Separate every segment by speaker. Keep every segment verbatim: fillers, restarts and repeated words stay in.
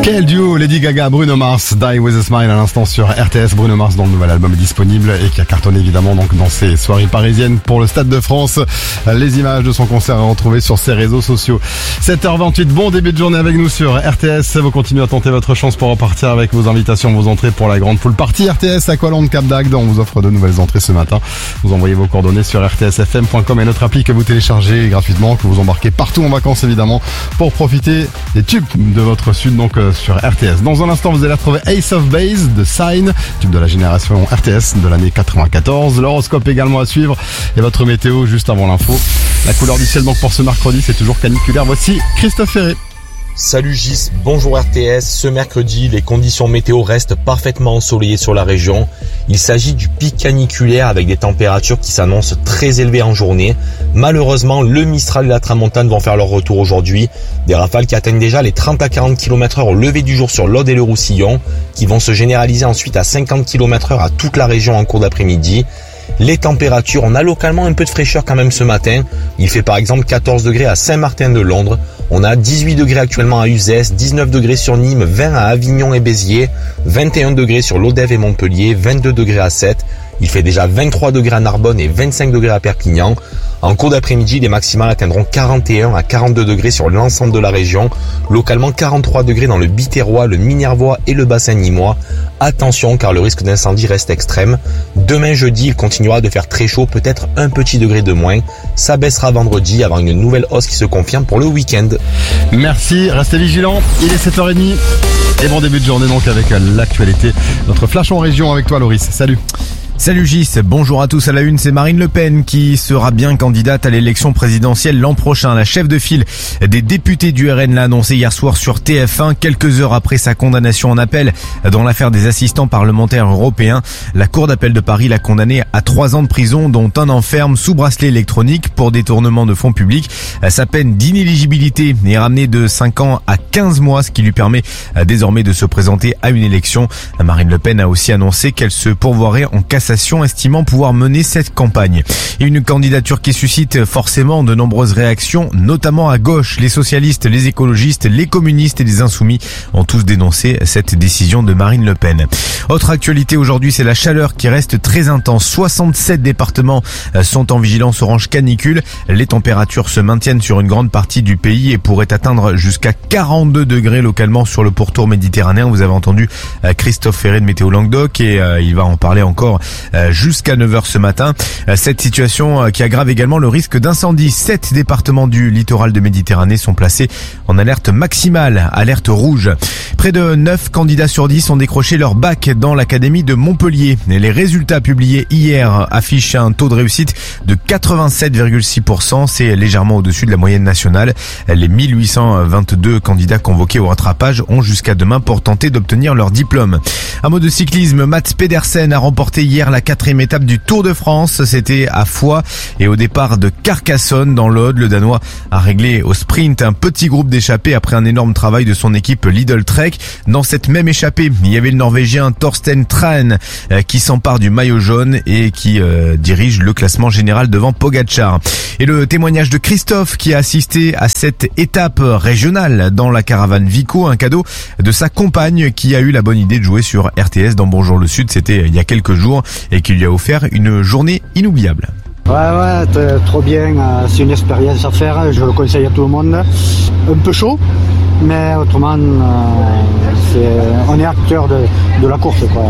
Speaker 1: Quel duo, Lady Gaga, Bruno Mars, Die With A Smile à l'instant sur R T S. Bruno Mars dont le nouvel album est disponible et qui a cartonné évidemment donc dans ses soirées parisiennes pour le Stade de France. Les images de son concert à retrouver sur ses réseaux sociaux. sept heures vingt-huit, bon début de journée avec nous sur R T S. Vous continuez à tenter votre chance pour repartir avec vos invitations, vos entrées pour la grande pool party R T S Aqualand Cap d'Agde. On vous offre de nouvelles entrées ce matin. Vous envoyez vos coordonnées sur r t s f m point com et notre appli que vous téléchargez gratuitement, que vous embarquez partout en vacances évidemment pour profiter des tubes de votre sud donc euh, sur R T S. Dans un instant, vous allez retrouver Ace of Base de Sign, tube de la génération R T S de l'année quatre-vingt-quatorze. L'horoscope également à suivre et votre météo juste avant l'info. La couleur du ciel donc pour ce mercredi, c'est toujours caniculaire. Voici Christophe Ferré.
Speaker 2: Salut Gis, bonjour R T S. Ce mercredi, les conditions météo restent parfaitement ensoleillées sur la région. Il s'agit du pic caniculaire avec des températures qui s'annoncent très élevées en journée. Malheureusement, le Mistral et la Tramontane vont faire leur retour aujourd'hui. Des rafales qui atteignent déjà les trente à quarante kilomètres heure au lever du jour sur l'Aude et le Roussillon, qui vont se généraliser ensuite à cinquante kilomètres heure à toute la région en cours d'après-midi. Les températures, on a localement un peu de fraîcheur quand même ce matin. Il fait par exemple quatorze degrés à Saint-Martin-de-Londres. On a dix-huit degrés actuellement à Uzès, dix-neuf degrés sur Nîmes, vingt à Avignon et Béziers, vingt et un degrés sur Lodève et Montpellier, vingt-deux degrés à Sète. Il fait déjà vingt-trois degrés à Narbonne et vingt-cinq degrés à Perpignan. En cours d'après-midi, les maximales atteindront quarante et un à quarante-deux degrés sur l'ensemble de la région. Localement, quarante-trois degrés dans le Biterrois, le Minervois et le bassin nîmois. Attention car le risque d'incendie reste extrême. Demain jeudi, il continuera de faire très chaud, peut-être un petit degré de moins. Ça baissera vendredi avant une nouvelle hausse qui se confirme pour le week-end.
Speaker 1: Merci, restez vigilants. Il est sept heures trente et bon début de journée donc avec l'actualité. Notre flash en région avec toi Loris. Salut.
Speaker 3: Salut Gis, bonjour à tous. À la une, c'est Marine Le Pen qui sera bien candidate à l'élection présidentielle l'an prochain. La chef de file des députés du R N l'a annoncé hier soir sur T F un, quelques heures après sa condamnation en appel dans l'affaire des assistants parlementaires européens. La Cour d'appel de Paris l'a condamnée à trois ans de prison, dont un an ferme sous bracelet électronique pour détournement de fonds publics. Sa peine d'inéligibilité est ramenée de cinq ans à quinze mois, ce qui lui permet désormais de se présenter à une élection. Marine Le Pen a aussi annoncé qu'elle se pourvoirait en cassation, estimant pouvoir mener cette campagne. Et une candidature qui suscite forcément de nombreuses réactions, notamment à gauche. Les socialistes, les écologistes, les communistes et les insoumis ont tous dénoncé cette décision de Marine Le Pen. Autre actualité aujourd'hui, c'est la chaleur qui reste très intense. soixante-sept départements sont en vigilance orange canicule. Les températures se maintiennent sur une grande partie du pays et pourraient atteindre jusqu'à quarante-deux degrés localement sur le pourtour méditerranéen. Vous avez entendu Christophe Ferré de Météo Languedoc et il va en parler encore jusqu'à neuf heures ce matin. Cette situation qui aggrave également le risque d'incendie. Sept départements du littoral de Méditerranée sont placés en alerte maximale, alerte rouge. Près de neuf candidats sur dix ont décroché leur bac dans l'académie de Montpellier. Et les résultats publiés hier affichent un taux de réussite de quatre-vingt-sept virgule six pour cent. C'est légèrement au-dessus de la moyenne nationale. Les mille huit cent vingt-deux candidats convoqués au rattrapage ont jusqu'à demain pour tenter d'obtenir leur diplôme. Un mot de cyclisme, Mats Pedersen a remporté hier la quatrième étape du Tour de France. C'était à Foix et au départ de Carcassonne dans l'Aude. Le Danois a réglé au sprint un petit groupe d'échappés après un énorme travail de son équipe Lidl Trek. Dans cette même échappée, il y avait le Norvégien Thorsten Tran qui s'empare du maillot jaune et qui euh, dirige le classement général devant Pogačar. Et le témoignage de Christophe qui a assisté à cette étape régionale dans la caravane Vico, un cadeau de sa compagne qui a eu la bonne idée de jouer sur R T S dans Bonjour le Sud. C'était il y a quelques jours et qui lui a offert une journée inoubliable.
Speaker 4: Ouais, ouais, t- trop bien. C'est une expérience à faire. Je le conseille à tout le monde. Un peu chaud, mais autrement, euh, c'est, on est acteur de, de la course, quoi.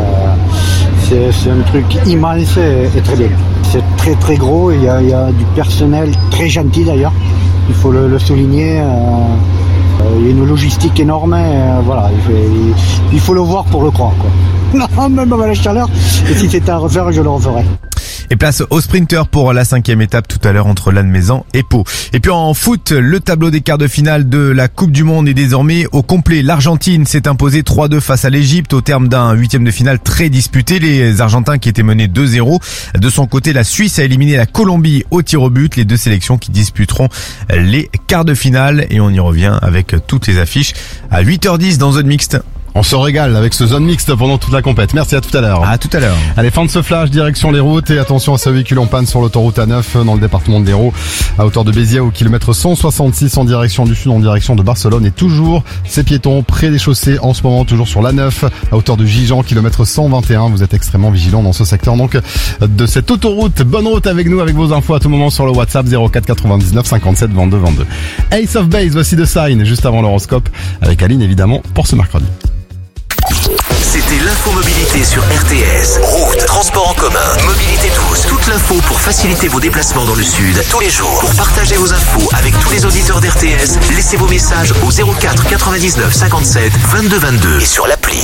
Speaker 4: C'est, c'est un truc immense et, et très bien. C'est très très gros. Il y a, il y a du personnel très gentil d'ailleurs. Il faut le, le souligner. Euh, il y a une logistique énorme. Et, euh, voilà, il faut, il, il faut le voir pour le croire, quoi. Non, même avec la chaleur. Et si c'était à refaire, je le referai.
Speaker 3: Et place au sprinter pour la cinquième étape tout à l'heure entre Lannemezan et Pau. Et puis en foot, le tableau des quarts de finale de la Coupe du Monde est désormais au complet. L'Argentine s'est imposée trois deux face à l'Égypte au terme d'un huitième de finale très disputé. Les Argentins qui étaient menés deux zéro. De son côté, la Suisse a éliminé la Colombie au tir au but. Les deux sélections qui disputeront les quarts de finale. Et on y revient avec toutes les affiches à huit heures dix dans Zone Mixte.
Speaker 1: On se régale avec ce zone mixte pendant toute la compète. Merci, à tout à l'heure.
Speaker 3: À tout à l'heure.
Speaker 1: Allez, fin de ce flash, direction les routes et attention à ce véhicule en panne sur l'autoroute A neuf dans le département de l'Hérault à hauteur de Béziers au kilomètre cent soixante-six en direction du sud, en direction de Barcelone, et toujours ces piétons près des chaussées en ce moment, toujours sur l'A neuf à hauteur de Gijan, kilomètre cent vingt et un. Vous êtes extrêmement vigilants dans ce secteur donc de cette autoroute. Bonne route avec nous, avec vos infos à tout moment sur le WhatsApp zéro quatre quatre-vingt-dix-neuf cinquante-sept vingt-deux vingt-deux. Ace of Base, voici The Sign juste avant l'horoscope avec Aline évidemment pour ce mercredi.
Speaker 5: C'était l'infomobilité sur R T S. Route, transport en commun, mobilité douce. Toute l'info pour faciliter vos déplacements dans le sud tous les jours. Pour partager vos infos avec tous les auditeurs d'R T S, laissez vos messages au zéro quatre quatre-vingt-dix-neuf cinquante-sept vingt-deux vingt-deux et sur l'appli.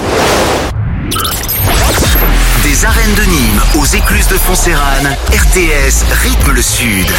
Speaker 5: Des arènes de Nîmes aux écluses de Foncérane, R T S rythme le sud.